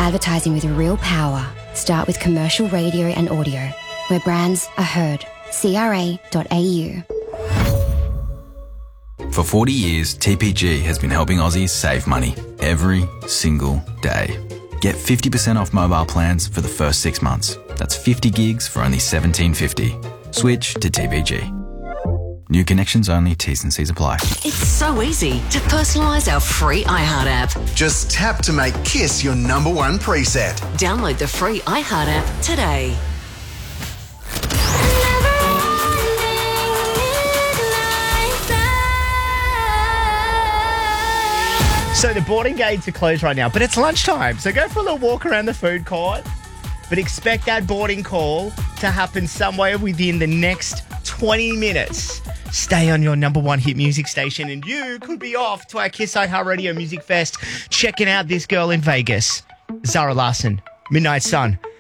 Advertising with real power. Start with commercial radio and audio, where brands are heard. CRA.au. For 40 years, TPG has been helping Aussies save money every single day. Get 50% off mobile plans for the first 6 months. That's 50 gigs for only $17.50. Switch to TPG. New connections only, T's and C's apply. It's so easy to personalise our free iHeart app. Just tap to make Kiss your number one preset. Download the free iHeart app today. So the boarding gates are closed right now, but it's lunchtime. So go for a little walk around the food court, but expect that boarding call to happen somewhere within the next 20 minutes. Stay on your number one hit music station and you could be off to our Kiss iHeartRadio Music Fest, checking out this girl in Vegas, Zara Larsson, Midnight Sun.